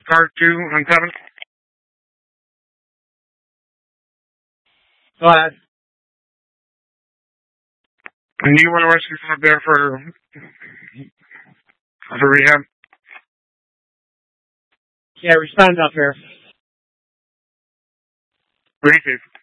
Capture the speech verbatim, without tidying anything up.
car two on seven. Go ahead. And you want to rescue from up there for for rehab? Yeah, respond up here. Receive.